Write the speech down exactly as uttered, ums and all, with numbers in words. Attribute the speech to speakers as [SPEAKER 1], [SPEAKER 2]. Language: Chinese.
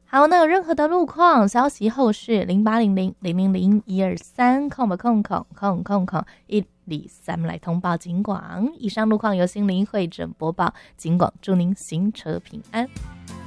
[SPEAKER 1] 好，那有任何的路况消息后是零八零零零零零一二三空吧空空空空空一里三来通报警广。以上路况由心灵会诊播报，警广祝您行车平安。